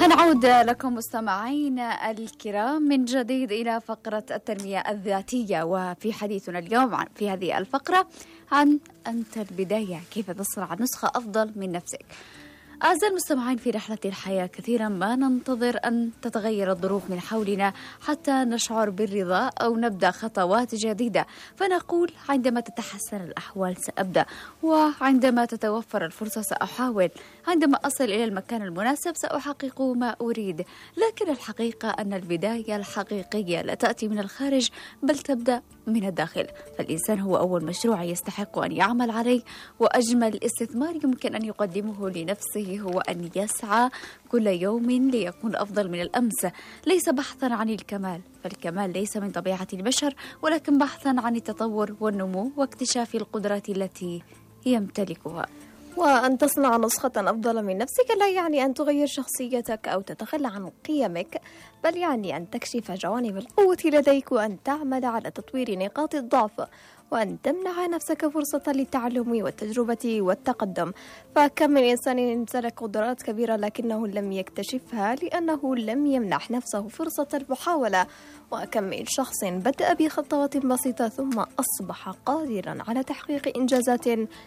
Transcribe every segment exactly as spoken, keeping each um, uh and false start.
هنعود لكم مستمعينا الكرام من جديد إلى فقرة التنمية الذاتية، وفي حديثنا اليوم عن في هذه الفقرة عن أنت البداية، كيف تصنع نسخة أفضل من نفسك. أعزائي المستمعين، في رحلة الحياة كثيرا ما ننتظر أن تتغير الظروف من حولنا حتى نشعر بالرضا أو نبدأ خطوات جديدة، فنقول عندما تتحسن الأحوال سأبدأ، وعندما تتوفر الفرصة سأحاول، عندما أصل إلى المكان المناسب سأحقق ما أريد. لكن الحقيقة أن البداية الحقيقية لا تأتي من الخارج بل تبدأ من الداخل، فالإنسان هو أول مشروع يستحق أن يعمل عليه، وأجمل استثمار يمكن أن يقدمه لنفسه هو أن يسعى كل يوم ليكون أفضل من الأمس، ليس بحثا عن الكمال، فالكمال ليس من طبيعة البشر، ولكن بحثا عن التطور والنمو واكتشاف القدرات التي يمتلكها. وأن تصنع نسخة أفضل من نفسك لا يعني أن تغير شخصيتك أو تتخلى عن قيمك، بل يعني أن تكشف جوانب القوة لديك، وأن تعمل على تطوير نقاط الضعف، وأن تمنح نفسك فرصة للتعلم والتجربة والتقدم. فكم من إنسان امتلك قدرات كبيرة لكنه لم يكتشفها لأنه لم يمنح نفسه فرصة المحاولة، وكم من شخص بدأ بخطوات بسيطة ثم أصبح قادرا على تحقيق إنجازات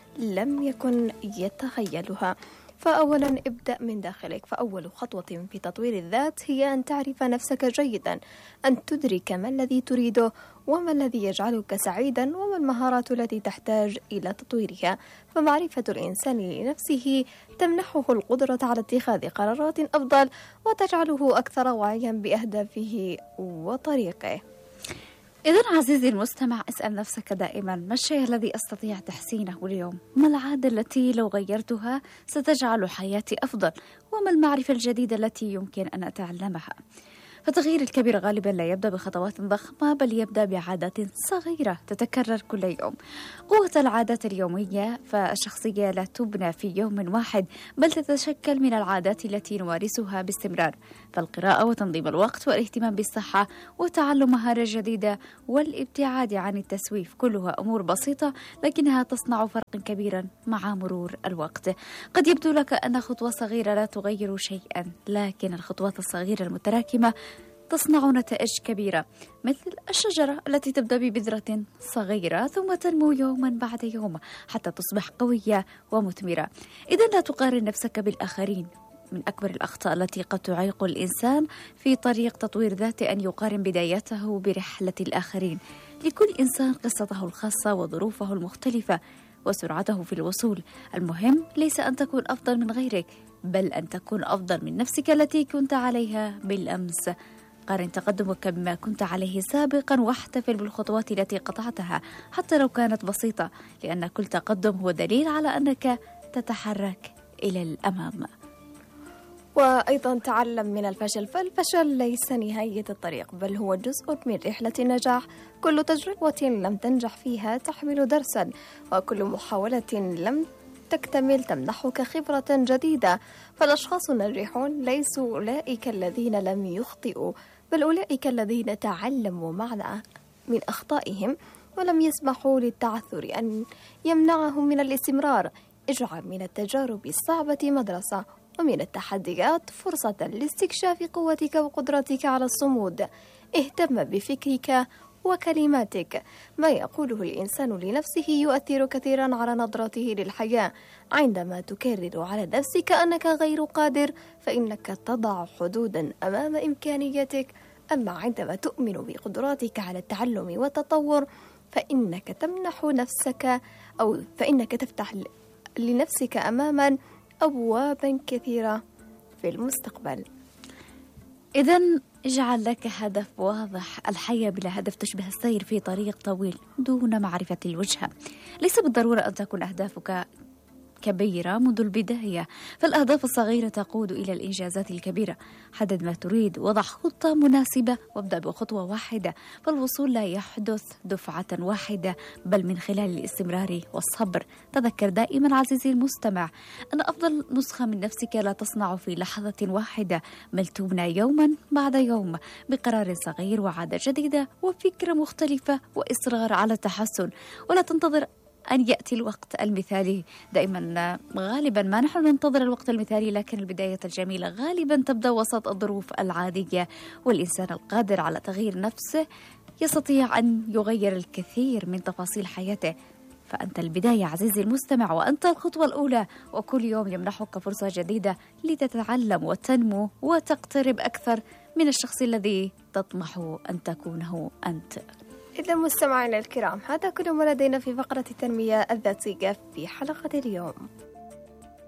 لم يكن يتخيلها. فأولا ابدأ من داخلك، فأول خطوة في تطوير الذات هي أن تعرف نفسك جيدا، أن تدرك ما الذي تريده وما الذي يجعلك سعيدا وما المهارات التي تحتاج إلى تطويرها. فمعرفة الإنسان لنفسه تمنحه القدرة على اتخاذ قرارات أفضل وتجعله أكثر وعيا بأهدافه وطريقه. إذن عزيزي المستمع، اسأل نفسك دائما: ما الشيء الذي أستطيع تحسينه اليوم؟ ما العادة التي لو غيرتها ستجعل حياتي أفضل؟ وما المعرفة الجديدة التي يمكن أن أتعلمها؟ فالتغيير الكبير غالبا لا يبدأ بخطوات ضخمة، بل يبدأ بعادات صغيرة تتكرر كل يوم. قوة العادات اليومية، فالشخصية لا تبنى في يوم واحد بل تتشكل من العادات التي نمارسها باستمرار، فالقراءة وتنظيم الوقت والاهتمام بالصحة وتعلم مهارة جديدة والابتعاد عن التسويف، كلها أمور بسيطة لكنها تصنع فرقا كبيرا مع مرور الوقت. قد يبدو لك أن خطوة صغيرة لا تغير شيئا، لكن الخطوات الصغيرة المتراكمة تصنع نتائج كبيرة، مثل الشجرة التي تبدأ ببذرة صغيرة ثم تنمو يوما بعد يوم حتى تصبح قوية ومثمرة. إذن لا تقارن نفسك بالآخرين. من أكبر الأخطاء التي قد تعيق الإنسان في طريق تطوير ذاته أن يقارن بدايته برحلة الآخرين. لكل إنسان قصته الخاصة وظروفه المختلفة وسرعته في الوصول. المهم ليس أن تكون أفضل من غيرك، بل أن تكون أفضل من نفسك التي كنت عليها بالأمس. قارن تقدمك بما كنت عليه سابقا، واحتفل بالخطوات التي قطعتها حتى لو كانت بسيطة، لأن كل تقدم هو دليل على أنك تتحرك إلى الأمام. وأيضا تعلم من الفشل، فالفشل ليس نهاية الطريق بل هو جزء من رحلة النجاح. كل تجربة لم تنجح فيها تحمل درسا، وكل محاولة لم تكتمل تمنحك خبرة جديدة. فالأشخاص الناجحون ليسوا أولئك الذين لم يخطئوا، بل أولئك الذين تعلموا معنا من أخطائهم ولم يسمحوا للتعثر أن يمنعهم من الاستمرار. اجعل من التجارب الصعبة مدرسة، ومن التحديات فرصة لاستكشاف قوتك وقدرتك على الصمود. اهتم بفكرك وكلماتك. ما يقوله الإنسان لنفسه يؤثر كثيرا على نظرته للحياة. عندما تكرر على نفسك أنك غير قادر فإنك تضع حدودا أمام إمكانياتك، أما عندما تؤمن بقدراتك على التعلم والتطور فإنك تمنح نفسك أو فإنك تفتح لنفسك أماما أبوابا كثيرة في المستقبل. إذن اجعل لك هدف واضح. الحياة بلا هدف تشبه السير في طريق طويل دون معرفة الوجهة. ليس بالضرورة أن تكون أهدافك كبيرة منذ البداية، فالأهداف الصغيرة تقود إلى الإنجازات الكبيرة. حدد ما تريد، وضع خطة مناسبة، وابدأ بخطوة واحدة. فالوصول لا يحدث دفعة واحدة بل من خلال الاستمرار والصبر. تذكر دائما عزيزي المستمع أن أفضل نسخة من نفسك لا تصنع في لحظة واحدة بل تبنى يوما بعد يوم بقرار صغير وعادة جديدة وفكرة مختلفة وإصرار على التحسن. ولا تنتظر أن يأتي الوقت المثالي. دائما غالبا ما نحن ننتظر الوقت المثالي، لكن البداية الجميلة غالبا تبدأ وسط الظروف العادية، والإنسان القادر على تغيير نفسه يستطيع أن يغير الكثير من تفاصيل حياته. فأنت البداية عزيزي المستمع، وأنت الخطوة الأولى، وكل يوم يمنحك فرصة جديدة لتتعلم وتنمو وتقترب أكثر من الشخص الذي تطمح أن تكونه أنت. إذا مستمعينا الكرام، هذا كل ما لدينا في فقرة التنمية الذاتية في حلقة اليوم.